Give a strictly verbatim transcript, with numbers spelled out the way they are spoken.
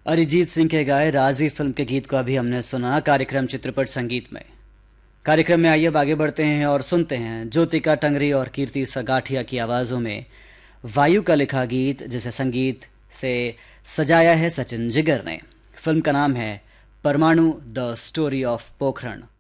अरिजीत सिंह के गाए राजी फिल्म के गीत को अभी हमने सुना कार्यक्रम चित्रपट संगीत में। कार्यक्रम में आइए अब आगे बढ़ते हैं और सुनते हैं ज्योतिका टंगरी और कीर्ति सगाठिया की आवाज़ों में वायु का लिखा गीत, जिसे संगीत से सजाया है सचिन जिगर ने। फिल्म का नाम है परमाणु द स्टोरी ऑफ पोखरण।